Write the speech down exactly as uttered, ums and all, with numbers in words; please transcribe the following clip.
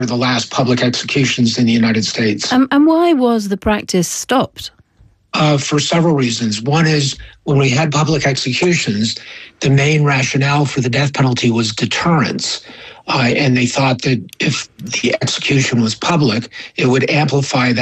the last public executions in the United States. Um, and why was the practice stopped? Uh, for several reasons. One is when we had public executions, the main rationale for the death penalty was deterrence. Uh, and they thought that if the execution was public, it would amplify that